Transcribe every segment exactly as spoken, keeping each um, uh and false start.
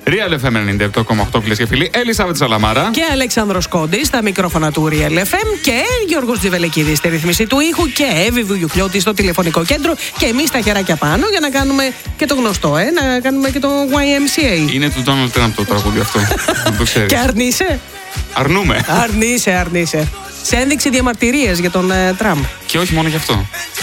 Real εφ εμ ενενήντα επτά κόμμα οκτώ, φίλες και φίλοι. Ελισάβετ Σαλαμάρα. Και Αλέξανδρος Κόντης στα μικρόφωνα του Real εφ εμ. Και Γιώργος Τζιβελεκίδης στη ρύθμιση του ήχου. Και Εύη Βουγιουκλιώτη στο τηλεφωνικό κέντρο. Και εμείς τα χεράκια πάνω για να κάνουμε και το γνωστό, ε, να κάνουμε και το γουάι εμ σι έι. Είναι του Donald Trump το τραγούδι αυτό. Το ξέρεις. Και αρνείσαι. Αρνούμε. Αρνείσαι, αρνείσαι. Σε ένδειξη διαμαρτυρίες για τον ε, Τραμπ. Και όχι μόνο γι' αυτό.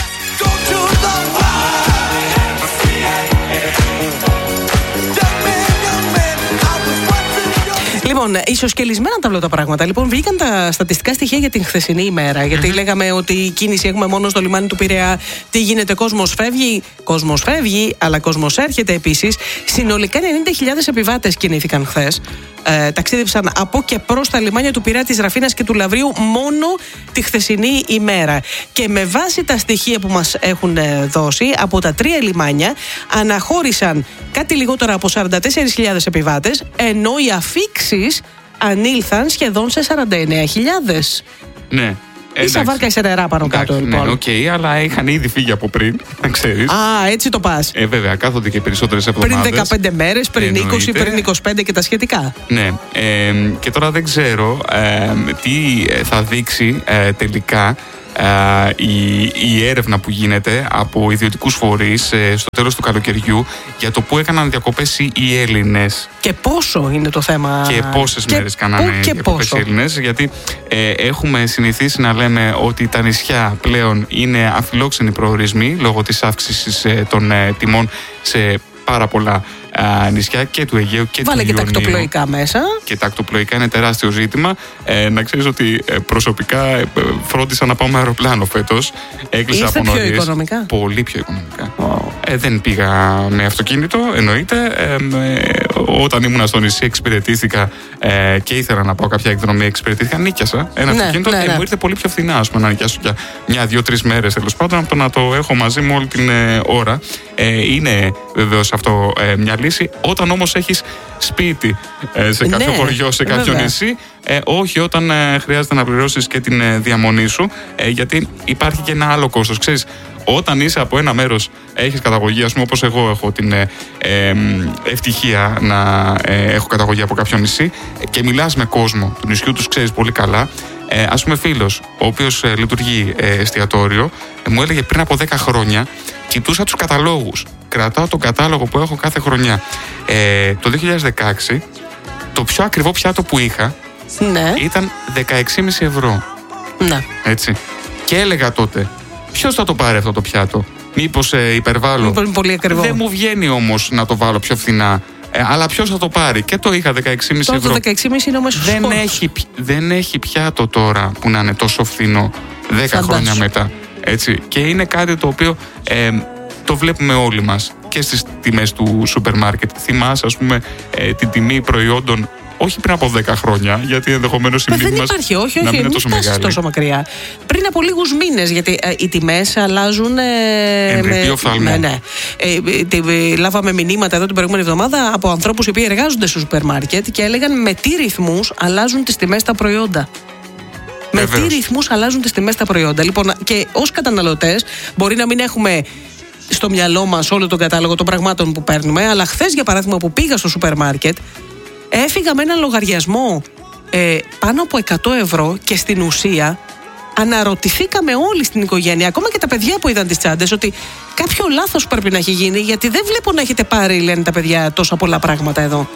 Λοιπόν, ισοσκελισμένα τα τα πράγματα. Λοιπόν, βγήκαν τα στατιστικά στοιχεία για την χθεσινή ημέρα. Γιατί mm-hmm. λέγαμε ότι η κίνηση έχουμε μόνο στο λιμάνι του Πειραιά. Τι γίνεται, κόσμος φεύγει. Κόσμος φεύγει, αλλά κόσμος έρχεται επίσης. Συνολικά ενενήντα χιλιάδες επιβάτες κινήθηκαν χθες. Ε, ταξίδεψαν από και προς τα λιμάνια του Πειραιά, της Ραφίνας και του Λαβρίου μόνο τη χθεσινή ημέρα. Και με βάση τα στοιχεία που μας έχουν δώσει από τα τρία λιμάνια, αναχώρησαν κάτι λιγότερα από σαράντα τέσσερις χιλιάδες επιβάτες, ενώ οι αφίξεις ανήλθαν σχεδόν σε σαράντα εννέα χιλιάδες. Ναι. Ίσα βάρκα σε νερά πάνω κάτω, λοιπόν. Ναι, οκ, okay, αλλά είχαν ήδη φύγει από πριν, να ξέρεις. Α, έτσι το πας. Ε, βέβαια, κάθονται και περισσότερες εβδομάδες. Πριν δεκαπέντε μέρες, πριν εννοείται. είκοσι, πριν είκοσι πέντε και τα σχετικά. Ναι. Ε, και τώρα δεν ξέρω ε, τι θα δείξει ε, τελικά ε, η, η έρευνα που γίνεται από ιδιωτικούς φορείς ε, στο τέλος του καλοκαιριού για το που έκαναν διακοπές οι Έλληνες. Και πόσο είναι το θέμα. Και πόσες και μέρες κάνανε και διακοπές οι Έλληνες. Γιατί ε, έχουμε συνηθίσει να λέμε ότι τα νησιά πλέον είναι αφιλόξενοι προορισμοί λόγω της αύξησης ε, των ε, τιμών σε πάρα πολλά α, νησιά και του Αιγαίου και Βάλε του Ιωνίου. Βάλε και τα ακτοπλοϊκά μέσα. Και τα ακτοπλοϊκά είναι τεράστιο ζήτημα. Ε, να ξέρεις ότι ε, προσωπικά ε, φρόντισα να πάω με αεροπλάνο φέτος. Έκλεισα από νωρίς. Πιο οικονομικά. Πολύ πιο οικονομικά. Oh. Ε, δεν πήγα με αυτοκίνητο, εννοείται. Ε, ε, όταν ήμουν στο νησί εξυπηρετήθηκα ε, και ήθελα να πάω κάποια εκδρομή, εξυπηρετήθηκα, νίκιασα ένα ναι, αυτοκίνητο. Ναι, ναι. Ε, μου ήρθε πολύ πιο φθηνά, ας πούμε, να νοικιάσω για μια, δύο, τρεις μέρες τέλος πάντων, από το να το έχω μαζί μου όλη την ε, ώρα. Ε, είναι βεβαίως αυτό ε, μια λύση. Όταν όμως έχεις σπίτι ε, σε κάποιο ναι, χωριό, σε κάποιο βέβαια. νησί, ε, όχι όταν ε, χρειάζεται να πληρώσεις και την ε, διαμονή σου, ε, γιατί υπάρχει και ένα άλλο κόστος. Ξέρεις, όταν είσαι από ένα μέρος, έχεις καταγωγή, ας πούμε, όπως εγώ έχω την ε, ε, ευτυχία να ε, έχω καταγωγή από κάποιο νησί και μιλάς με κόσμο του νησιού, τους ξέρεις πολύ καλά. Ε, ας πούμε, φίλος, ο οποίος ε, λειτουργεί ε, εστιατόριο, ε, μου έλεγε πριν από δέκα χρόνια, κοιτούσα τους καταλόγους. Κρατάω τον κατάλογο που έχω κάθε χρονιά. Ε, το δύο χιλιάδες δεκαέξι, το πιο ακριβό πιάτο που είχα ναι. ήταν δεκαέξι κόμμα πέντε ευρώ. Ναι. Έτσι. Και έλεγα τότε, ποιος θα το πάρει αυτό το πιάτο, μήπως ε, υπερβάλλω. Είναι πολύ ακριβό. Δεν μου βγαίνει όμως να το βάλω πιο φθηνά. Ε, αλλά ποιος θα το πάρει, και το είχα δεκαέξι κόμμα πέντε ευρώ. Το δεκαέξι κόμμα πέντε είναι ο μέσος δεν φόρος. έχει, δεν έχει πιάτο τώρα που να είναι τόσο φθηνό δέκα χρόνια μετά. Έτσι. Και είναι κάτι το οποίο ε, το βλέπουμε όλοι μας και στις τιμές του σούπερ μάρκετ. Θυμάσαι, ας πούμε, ε, την τιμή προϊόντων όχι πριν από δέκα χρόνια, γιατί ενδεχομένως η μνήμη μας υπάρχει, όχι, να όχι, μην είναι τόσο μεγάλη. τόσο μακριά. Πριν από λίγους μήνες, γιατί ε, οι τιμές αλλάζουν. Ε, Εμπρεπή οφθαλμού. Ναι, ναι. Ε, ε, ε, λάβαμε μηνύματα εδώ την προηγούμενη εβδομάδα από ανθρώπους οι οποίοι εργάζονται στο σούπερ μάρκετ και έλεγαν με τι ρυθμούς αλλάζουν τις τιμές τα προϊόντα. Βεβαίως. Με τι ρυθμούς αλλάζουν τις τιμές τα προϊόντα. Λοιπόν, και ως καταναλωτές μπορεί να μην έχουμε στο μυαλό μας όλο τον κατάλογο των πραγμάτων που παίρνουμε, αλλά χθες, για παράδειγμα, που πήγα στο σούπερ μάρκετ, έφυγα με ένα λογαριασμό ε, πάνω από εκατό ευρώ και στην ουσία αναρωτηθήκαμε όλοι στην οικογένεια, ακόμα και τα παιδιά που είδαν τις τσάντες, ότι κάποιο λάθος πρέπει να έχει γίνει, γιατί δεν βλέπω να έχετε πάρει, λένε τα παιδιά, τόσα πολλά πράγματα εδώ.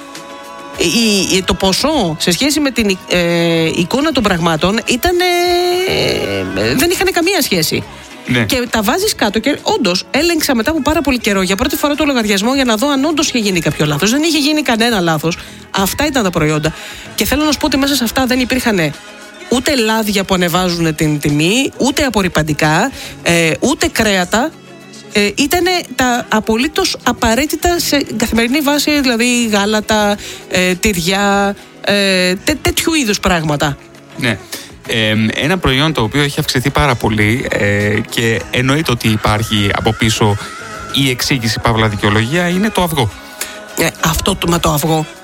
Η, η, το ποσό σε σχέση με την ε, εικόνα των πραγμάτων ήταν, ε, ε, δεν είχαν καμία σχέση. Ναι. Και τα βάζεις κάτω και όντως έλεγξα μετά από πάρα πολύ καιρό για πρώτη φορά το λογαριασμό για να δω αν όντως είχε γίνει κάποιο λάθος. Δεν είχε γίνει κανένα λάθος. Αυτά ήταν τα προϊόντα. Και θέλω να σου πω ότι μέσα σε αυτά δεν υπήρχαν ούτε λάδια που ανεβάζουν την τιμή, ούτε απορρυπαντικά, ε, ούτε κρέατα. Ε, ήταν τα απολύτως απαραίτητα σε καθημερινή βάση, δηλαδή γάλατα, ε, τυριά, ε, τέ, τέτοιου είδους πράγματα. Ναι. Ε, ένα προϊόν το οποίο έχει αυξηθεί πάρα πολύ ε, και εννοείται ότι υπάρχει από πίσω η εξήγηση, παύλα δικαιολογία, είναι το αυγό. Ε, αυτό το, με το αυγό.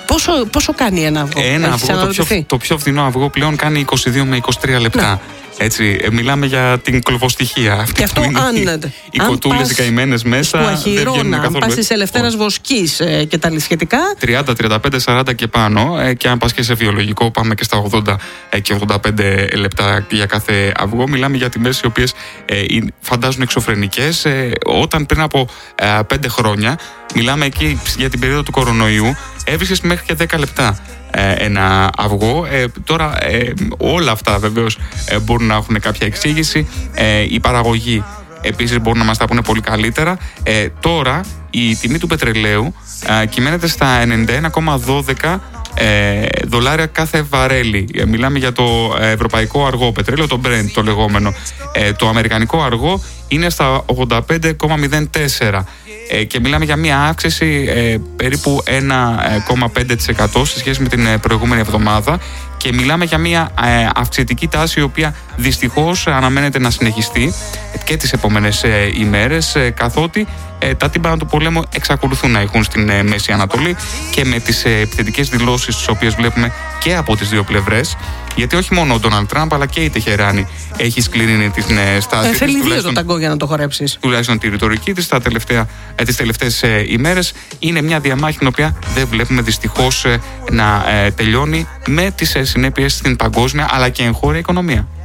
Πόσο, πόσο κάνει ένα αυγό? Ένα αυγό, το πιο, το πιο φθηνό αυγό πλέον κάνει είκοσι δύο με είκοσι τρία λεπτά. Να. Έτσι, μιλάμε για την κλωβοστοιχεία. Αυτή και αυτό αν. Οι κοτούλες οι καημένες μέσα. Του Αχυρώνα, αν πας της Ελευθέρας Βοσκής ε, και τα σχετικά. τριάντα, τριάντα πέντε, σαράντα και πάνω. Ε, και αν πας και σε βιολογικό, πάμε και στα ογδόντα και ογδόντα πέντε λεπτά για κάθε αυγό. Μιλάμε για τιμές οι οποίες ε, φαντάζουν εξωφρενικές. Ε, όταν πριν από ε, πέντε χρόνια, μιλάμε εκεί για την περίοδο του κορονοϊού, έβρισκες μέχρι και δέκα λεπτά ένα αυγό. Ε, τώρα ε, όλα αυτά βεβαίως ε, μπορούν να έχουν κάποια εξήγηση. Ε, η παραγωγή επίσης μπορούν να μας τα πούνε πολύ καλύτερα. Ε, τώρα η τιμή του πετρελαίου ε, κυμαίνεται στα ενενήντα ένα κόμμα δώδεκα ε, δολάρια κάθε βαρέλι. Ε, μιλάμε για το ευρωπαϊκό αργό πετρέλαιο, το Brent το λεγόμενο. Ε, το αμερικανικό αργό είναι στα ογδόντα πέντε κόμμα μηδέν τέσσερα. Και μιλάμε για μια αύξηση ε, περίπου ένα κόμμα πέντε τοις εκατό σε σχέση με την προηγούμενη εβδομάδα και μιλάμε για μια ε, αυξητική τάση η οποία δυστυχώς αναμένεται να συνεχιστεί και τις επόμενες ε, ημέρες ε, καθότι ε, τα τύμπανα του πολέμου εξακολουθούν να ηχούν στην ε, Μέση Ανατολή και με τις ε, επιθετικές δηλώσεις τις οποίες βλέπουμε και από τις δύο πλευρές. Γιατί όχι μόνο ο Ντόναλντ Τραμπ αλλά και η Τεχεράνη έχει σκληρύνει την ε, στάση ε, της. Θέλει δύο το ταγκό για να το χορέψεις. Τουλάχιστον τη ρητορική της τα τελευταία, ε, τις τελευταίες ε, ημέρες. Είναι μια διαμάχη την οποία δεν βλέπουμε δυστυχώς ε, να ε, τελειώνει με τις ε, συνέπειες στην παγκόσμια αλλά και εγχώρια οικονομία.